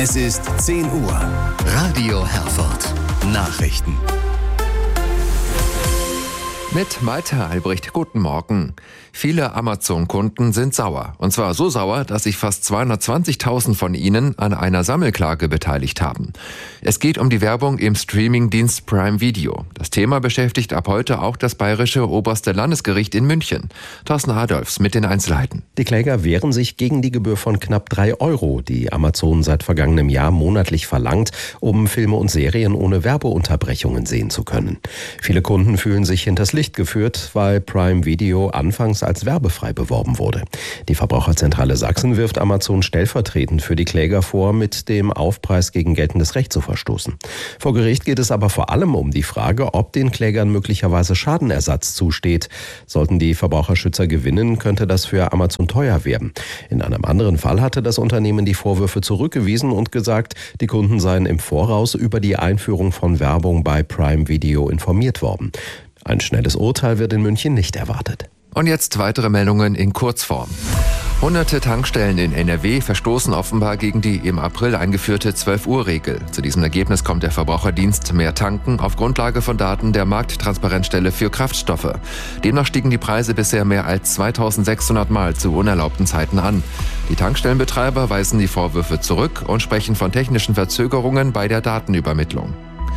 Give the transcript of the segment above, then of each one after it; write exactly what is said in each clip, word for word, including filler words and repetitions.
Es ist zehn Uhr. Radio Herford. Nachrichten. Mit Malte Albrecht, guten Morgen. Viele Amazon-Kunden sind sauer. Und zwar so sauer, dass sich fast zweihundertzwanzigtausend von ihnen an einer Sammelklage beteiligt haben. Es geht um die Werbung im Streamingdienst Prime Video. Das Thema beschäftigt ab heute auch das Bayerische Oberste Landesgericht in München. Thorsten Adolfs mit den Einzelheiten. Die Kläger wehren sich gegen die Gebühr von knapp drei Euro, die Amazon seit vergangenem Jahr monatlich verlangt, um Filme und Serien ohne Werbeunterbrechungen sehen zu können. Viele Kunden fühlen sich hinters Licht geführt, weil Prime Video anfangs als werbefrei beworben wurde. Die Verbraucherzentrale Sachsen wirft Amazon stellvertretend für die Kläger vor, mit dem Aufpreis gegen geltendes Recht zu verstoßen. Vor Gericht geht es aber vor allem um die Frage, ob den Klägern möglicherweise Schadenersatz zusteht. Sollten die Verbraucherschützer gewinnen, könnte das für Amazon teuer werden. In einem anderen Fall hatte das Unternehmen die Vorwürfe zurückgewiesen und gesagt, die Kunden seien im Voraus über die Einführung von Werbung bei Prime Video informiert worden. Ein schnelles Urteil wird in München nicht erwartet. Und jetzt weitere Meldungen in Kurzform. Hunderte Tankstellen in N R W verstoßen offenbar gegen die im April eingeführte zwölf Uhr Regel. Zu diesem Ergebnis kommt der Verbraucherdienst Mehr Tanken auf Grundlage von Daten der Markttransparenzstelle für Kraftstoffe. Demnach stiegen die Preise bisher mehr als zweitausendsechshundert Mal zu unerlaubten Zeiten an. Die Tankstellenbetreiber weisen die Vorwürfe zurück und sprechen von technischen Verzögerungen bei der Datenübermittlung.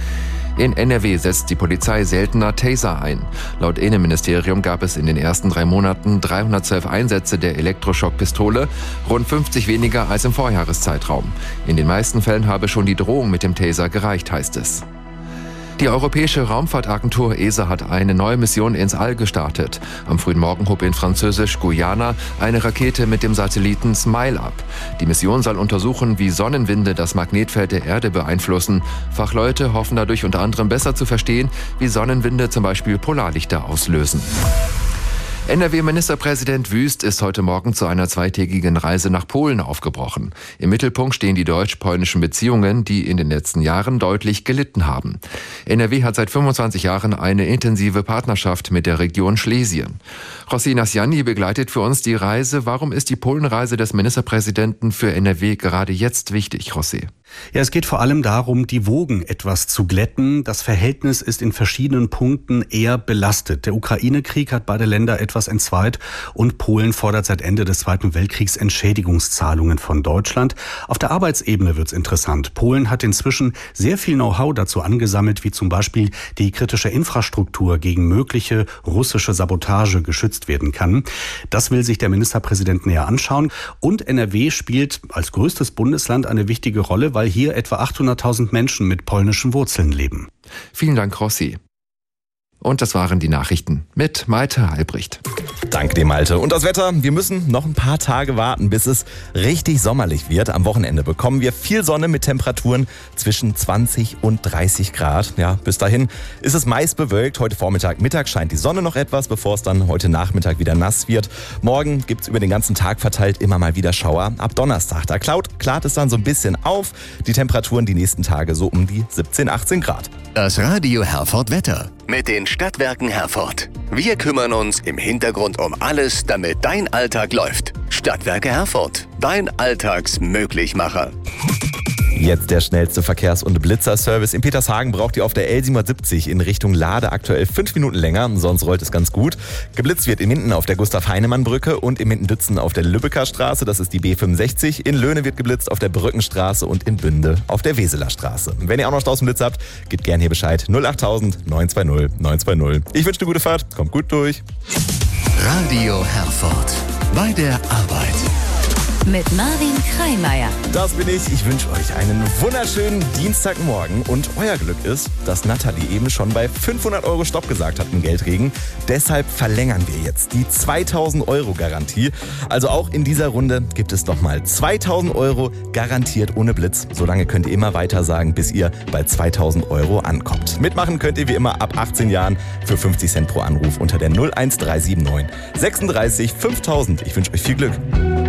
In N R W setzt die Polizei seltener Taser ein. Laut Innenministerium gab es in den ersten drei Monaten dreihundertzwölf Einsätze der Elektroschockpistole, rund fünfzig weniger als im Vorjahreszeitraum. In den meisten Fällen habe schon die Drohung mit dem Taser gereicht, heißt es. Die Europäische Raumfahrtagentur E S A hat eine neue Mission ins All gestartet. Am frühen Morgen hob in Französisch-Guyana eine Rakete mit dem Satelliten SMILE ab. Die Mission soll untersuchen, wie Sonnenwinde das Magnetfeld der Erde beeinflussen. Fachleute hoffen dadurch unter anderem besser zu verstehen, wie Sonnenwinde zum Beispiel Polarlichter auslösen. N R W-Ministerpräsident Wüst ist heute Morgen zu einer zweitägigen Reise nach Polen aufgebrochen. Im Mittelpunkt stehen die deutsch-polnischen Beziehungen, die in den letzten Jahren deutlich gelitten haben. N R W hat seit fünfundzwanzig Jahren eine intensive Partnerschaft mit der Region Schlesien. Rossi Nasjani begleitet für uns die Reise. Warum ist die Polenreise des Ministerpräsidenten für N R W gerade jetzt wichtig, Rossi? Ja, es geht vor allem darum, die Wogen etwas zu glätten. Das Verhältnis ist in verschiedenen Punkten eher belastet. Der Ukraine-Krieg hat beide Länder etwas entzweit und Polen fordert seit Ende des Zweiten Weltkriegs Entschädigungszahlungen von Deutschland. Auf der Arbeitsebene wird's interessant. Polen hat inzwischen sehr viel Know-how dazu angesammelt, wie zum Beispiel die kritische Infrastruktur gegen mögliche russische Sabotage geschützt werden kann. Das will sich der Ministerpräsident näher anschauen. Und N R W spielt als größtes Bundesland eine wichtige Rolle, weil hier etwa achthunderttausend Menschen mit polnischen Wurzeln leben. Vielen Dank, Rossi. Und das waren die Nachrichten mit Malte Albrecht. Danke dir, Malte. Und das Wetter, wir müssen noch ein paar Tage warten, bis es richtig sommerlich wird. Am Wochenende bekommen wir viel Sonne mit Temperaturen zwischen zwanzig und dreißig Grad. Ja, bis dahin ist es meist bewölkt. Heute Vormittag, Mittag scheint die Sonne noch etwas, bevor es dann heute Nachmittag wieder nass wird. Morgen gibt es über den ganzen Tag verteilt immer mal wieder Schauer. Ab Donnerstag, da klaut, klart es dann so ein bisschen auf. Die Temperaturen die nächsten Tage so um die siebzehn, achtzehn Grad. Das Radio Herford Wetter mit den Stadtwerken Herford. Wir kümmern uns im Hintergrund um alles, damit dein Alltag läuft. Stadtwerke Herford, dein Alltagsmöglichmacher. Jetzt der schnellste Verkehrs- und Blitzerservice. In Petershagen braucht ihr auf der L siebenundsiebzig in Richtung Lade aktuell fünf Minuten länger, sonst rollt es ganz gut. Geblitzt wird in Minden auf der Gustav-Heinemann-Brücke und in Minden-Dützen auf der Lübecker Straße, das ist die B fünfundsechzig. In Löhne wird geblitzt auf der Brückenstraße und in Bünde auf der Weseler Straße. Wenn ihr auch noch Straßenblitz habt, gebt gerne hier Bescheid. null achttausend neun zwei null neun zwei null. Ich wünsche eine gute Fahrt, kommt gut durch. Radio Herford, bei der Arbeit. Mit Marvin Kreimeier. Das bin ich. Ich wünsche euch einen wunderschönen Dienstagmorgen. Und euer Glück ist, dass Nathalie eben schon bei fünfhundert Euro Stopp gesagt hat im Geldregen. Deshalb verlängern wir jetzt die zweitausend Euro Garantie. Also auch in dieser Runde gibt es nochmal zweitausend Euro garantiert ohne Blitz. Solange könnt ihr immer weiter sagen, bis ihr bei zweitausend Euro ankommt. Mitmachen könnt ihr wie immer ab achtzehn Jahren für fünfzig Cent pro Anruf unter der null eins drei sieben neun sechsunddreißig fünftausend. Ich wünsche euch viel Glück.